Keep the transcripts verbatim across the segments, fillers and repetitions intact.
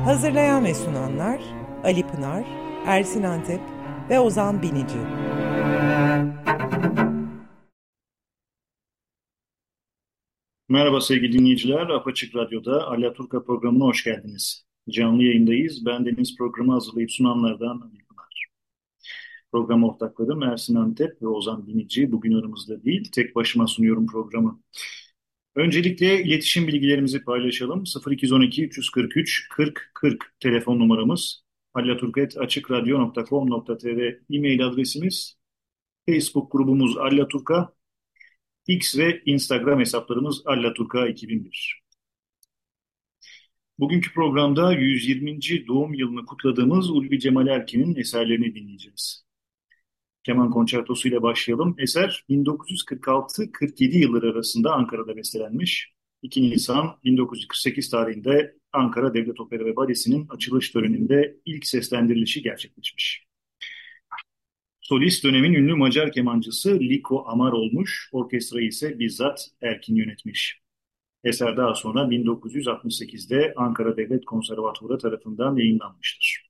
Hazırlayan ve sunanlar Ali Pınar, Ersin Antep ve Ozan Binici. Merhaba sevgili dinleyiciler. Apaçık Radyo'da Alaturka programına hoş geldiniz. Canlı yayındayız. Ben Deniz programı hazırlayıp sunanlardan Ali Pınar. Program ortaklarım Ersin Antep ve Ozan Binici bugün aramızda değil. Tek başıma sunuyorum programı. Öncelikle iletişim bilgilerimizi paylaşalım. sıfır iki on iki üç yüz kırk üç kırk kırk telefon numaramız. alaturka at açıkradyo nokta com nokta tr e-mail adresimiz. Facebook grubumuz Allaturka. X ve Instagram hesaplarımız Allaturka iki bin bir. Bugünkü programda yüz yirminci doğum yılını kutladığımız Ulvi Cemal Erkin'in eserlerini dinleyeceğiz. Keman konçertosu ile başlayalım. Eser bin dokuz yüz kırk altı kırk yedi yılları arasında Ankara'da bestelenmiş. iki Nisan bin dokuz yüz kırk sekiz tarihinde Ankara Devlet Opera ve Balesi'nin açılış töreninde ilk seslendirilişi gerçekleşmiş. Solist dönemin ünlü Macar kemancısı Liko Amar olmuş, orkestrayı ise bizzat Erkin yönetmiş. Eser daha sonra bin dokuz yüz altmış sekizde Ankara Devlet Konservatuvarı tarafından yayınlanmıştır.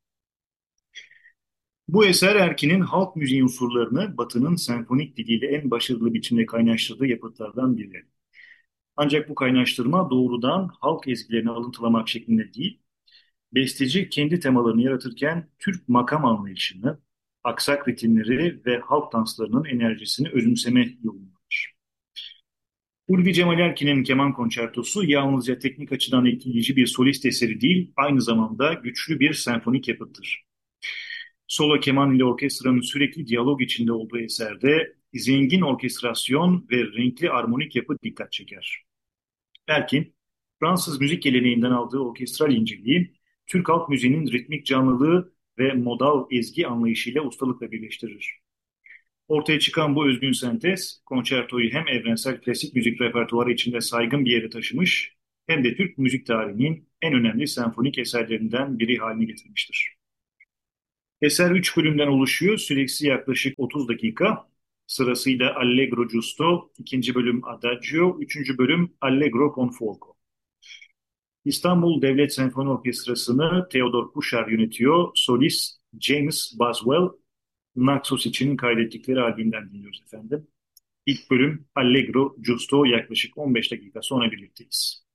Bu eser Erkin'in halk müziği unsurlarını Batı'nın senfonik diliyle en başarılı biçimde kaynaştırdığı yapıtlardan biri. Ancak bu kaynaştırma doğrudan halk ezgilerini alıntılamak şeklinde değil, besteci kendi temalarını yaratırken Türk makam anlayışını, aksak ritimleri ve halk danslarının enerjisini özümseme yolundadır. Ulvi Cemal Erkin'in keman konçertosu yalnızca teknik açıdan etkileyici bir solist eseri değil, aynı zamanda güçlü bir senfonik yapıttır. Solo keman ile orkestranın sürekli diyalog içinde olduğu eserde zengin orkestrasyon ve renkli armonik yapı dikkat çeker. Erkin, Fransız müzik geleneğinden aldığı orkestral inceliği, Türk halk müziğinin ritmik canlılığı ve modal ezgi anlayışıyla ustalıkla birleştirir. Ortaya çıkan bu özgün sentez, konçertoyu hem evrensel klasik müzik repertuarı içinde saygın bir yere taşımış, hem de Türk müzik tarihinin en önemli senfonik eserlerinden biri haline getirmiştir. Eser üç bölümden oluşuyor, süresi yaklaşık otuz dakika. Sırasıyla Allegro Giusto, ikinci bölüm Adagio, üçüncü bölüm Allegro con fuoco. İstanbul Devlet Senfoni Orkestrası'nı Theodor Kuşar yönetiyor. Solist James Boswell, Naxos için kaydettikleri albümden dinliyoruz efendim. İlk bölüm Allegro Giusto, yaklaşık on beş dakika sonra birlikteyiz.